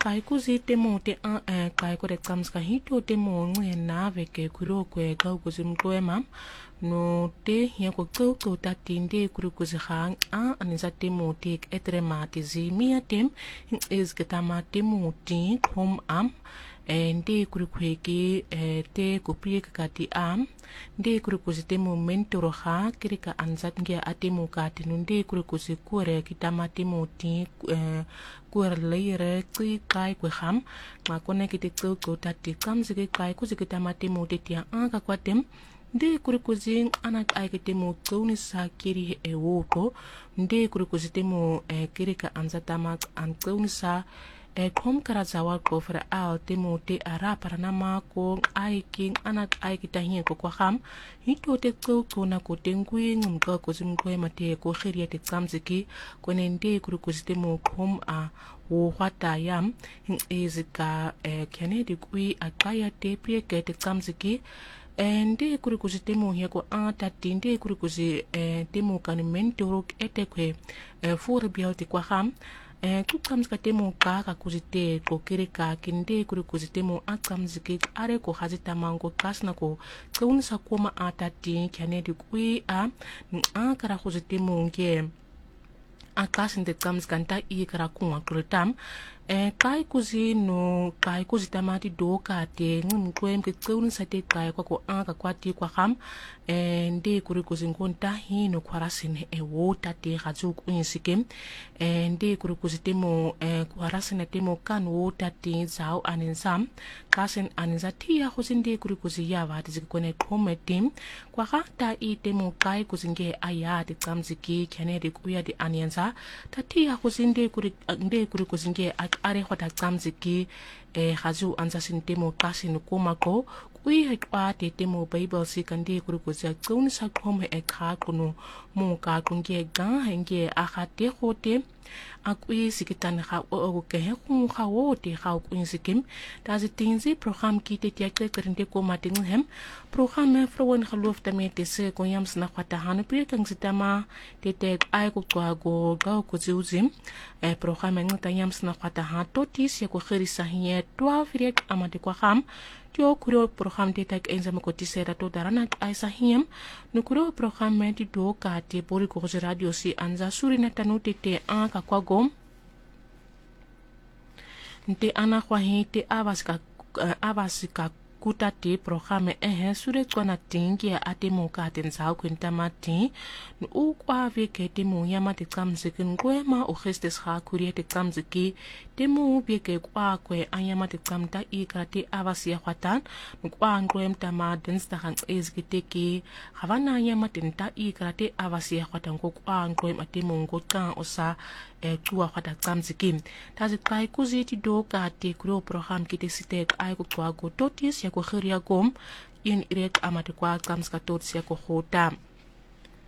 kai kuzi temo te kai ko te tsamska hito temo ngue na veke kuro kwe kau kuzi mkoema no te hia ko kau tatinde kuru kuzi hang anisa temo te etrema te zimia tem is ketama temo te kom nde kuru kweki te kopie kakati nde kuru kuzi temo mentoro ha kirika anzat ngia atemo kati nde kuru kuzi kure kitama temo te kuer leire tsi kai kwe ham ma kone kite kau tati kamzike kai kuzi kitama temo te tia ka kwatem nde kuru kuzi anak ai kitemo kauni sa kiri wopo nde kuru kuzi temo kirika anzatama kauni sa kom karazawa ko fra al temo te ara paranama ko ai king anak ai kita hie ko kwa ham hito te ko na ko tengui ngum ko zimko mate ko khiria te tsamziki ko nende kuru ko temo kom wo hwata yam izika kyanedi kui akaya te prie ke te tsamziki nde kuru ko temo hie ko tatinde kuru ko temo kan mentoro etekwe for bialti kwa ham kukamzika temo kaka kuzite ko kirika kinde kuri kuzitemo akamzike are ko hazita mango kasna ko kaunsa koma atati kyanedi kui kara kuzitemo nge akasinde kamzikanta kara kunwa kurutam kai kuzi no kai kuzi tamati do ka te ngumkwem ke kaunsa te kai ko kwati kwa ham nde kuri kuzi ngonta hino kwarasine wota te hazu kuinsikem nde kuri kuzi temo kwarasine temo kan wota te zao aninsam kasen anizati ya hosinde kuri kuzi ya vati zikone kometim kwa hata temo kai kuzi nge aya te kamziki kyanedi kuya de anianza tati ya hosinde kuri kuzi nge are hota tsamziki hazu anzasin temo kasin komako kui hekwa te temo bible sikandi kuri kuzi kauni sa kome kuno mo ka kunge ga henge ahate hote akui sikitan ke hekun wote kuin sikim tazi tinzi program kite tiake kerinte ko matinghem program frowen geloof tame te se ko yams na kwata hanu pri kang sitama te ai ko go ga ko zuzim program ngata yams na kwata ha totis ya ko khirisa hie 12 rek amade ko ham Tio kuro program te tak enzame ko tisera to darana aisa hiem no kuro program ti do ka te pori ko radio si anza suri na tanu te ka kwa gom nte ana kwa hite abasika kuta te programe sure kwana tingi ya ate moka atensao kwenta mati nu kwa veke te mo yama te kamziki ngwema o gestes ha kurie te kamziki te mo veke kwa kwe anyama te kamta ikrate abasia kwatan nu kwa ngwem tama densta han ezgiteki havana yama tenta ikrate abasia kwatan ko kwa ngwem ate mongo kan osa tua kwata kamziki tazi kai kuziti do ka te kuro program kite sitek ai kwa go totis ya ko khiria gom in irek amate kwa kamska tot sia ko hota